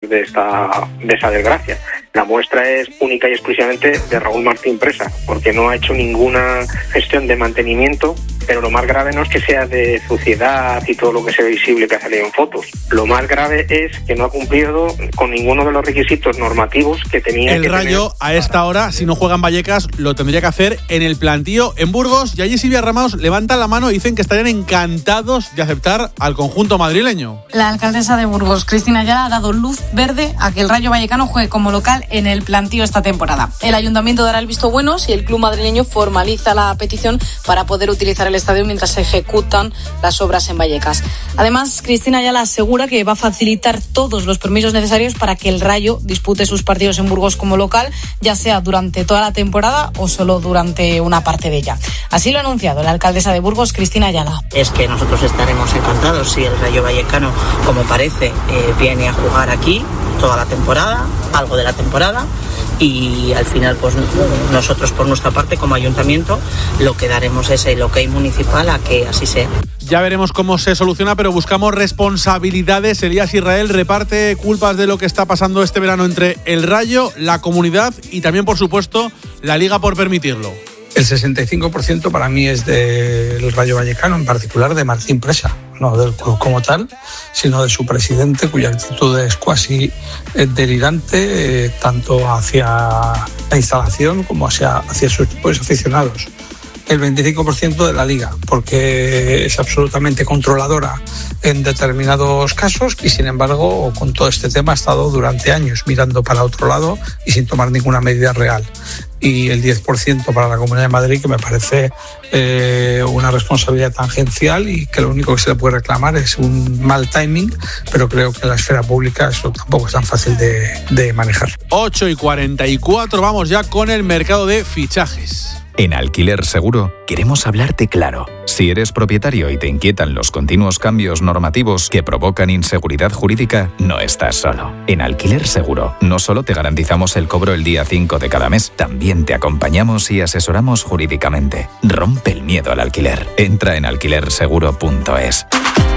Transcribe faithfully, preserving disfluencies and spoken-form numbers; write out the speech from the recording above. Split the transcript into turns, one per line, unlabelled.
de esta de esa desgracia. La muestra es única y exclusivamente de Raúl Martín Presa, porque no ha hecho ninguna gestión de mantenimiento, pero lo más grave no es que sea de suciedad y todo lo que sea visible que ha salido en fotos. Lo más grave es que no ha cumplido con ninguno de los requisitos normativos que tenía
el
que
Rayo
tener.
A esta hora, si no juega en Vallecas, lo tendría que hacer en el plantío en Burgos, y allí Silvia Ramos levantan la mano y dicen que estarían encantados de aceptar al conjunto madrileño.
La alcaldesa de Burgos, Cristina Ayala, ha dado luz verde a que el Rayo Vallecano juegue como local en el plantío esta temporada. El ayuntamiento dará el visto bueno si el club madrileño formaliza la petición para poder utilizar el estadio mientras se ejecutan las obras en Vallecas. Además, Cristina Ayala asegura que va a facilitar todos los permisos necesarios para que el Rayo dispute sus partidos en Burgos como local, ya sea durante toda la temporada o solo durante una parte de ella. Así lo ha anunciado la alcaldesa de Burgos, Cristina Ayala.
Es que nosotros estaremos encantados si el Rayo Vallecano, como parece, eh, viene a jugar aquí toda la temporada, algo de la temporada, y al final pues nosotros por nuestra parte como ayuntamiento lo que daremos es el ok municipal a que así sea.
Ya veremos cómo se soluciona, pero buscamos responsabilidades. Elías Israel reparte culpas de lo que está pasando este verano entre el Rayo, la comunidad y también, por supuesto, la Liga por permitirlo.
El sesenta y cinco por ciento para mí es del Rayo Vallecano, en particular de Martín Presa, no del club como tal, sino de su presidente, cuya actitud es cuasi delirante, eh, tanto hacia la instalación como hacia, hacia sus propios aficionados. El veinticinco por ciento de la Liga, porque es absolutamente controladora en determinados casos y, sin embargo, con todo este tema ha estado durante años mirando para otro lado y sin tomar ninguna medida real. Y el diez por ciento para la Comunidad de Madrid, que me parece eh, una responsabilidad tangencial y que lo único que se le puede reclamar es un mal timing, pero creo que en la esfera pública eso tampoco es tan fácil de, de manejar.
ocho y cuarenta y cuatro, vamos ya con el mercado de fichajes.
En Alquiler Seguro queremos hablarte claro. Si eres propietario y te inquietan los continuos cambios normativos que provocan inseguridad jurídica, no estás solo. En Alquiler Seguro no solo te garantizamos el cobro el día cinco de cada mes, también te acompañamos y asesoramos jurídicamente. Rompe el miedo al alquiler. Entra en alquiler seguro punto es.